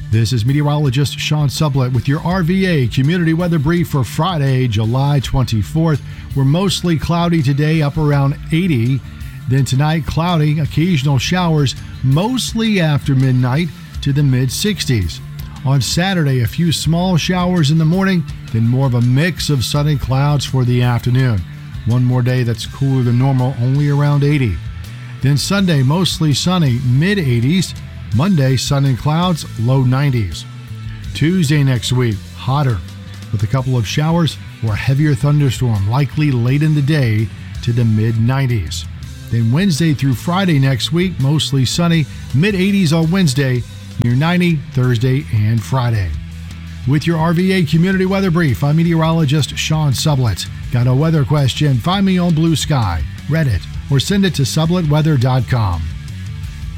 This is meteorologist Sean Sublett with your RVA Community Weather Brief for Friday, July 24th. We're mostly cloudy today, up around 80. Then tonight, cloudy, occasional showers, mostly after midnight to the mid-60s. On Saturday, a few small showers in the morning, then more of a mix of sun and clouds for the afternoon. One more day that's cooler than normal, only around 80. Then Sunday, mostly sunny, mid-80s. Monday, sun and clouds, low 90s. Tuesday next week, hotter, with a couple of showers or a heavier thunderstorm, likely late in the day to the mid-90s. Then Wednesday through Friday next week, mostly sunny, mid-80s on Wednesday, near 90 Thursday and Friday. With your RVA Community Weather Brief, I'm meteorologist Sean Sublett. Got a weather question? Find me on Blue Sky, Reddit, or send it to sublettweather.com.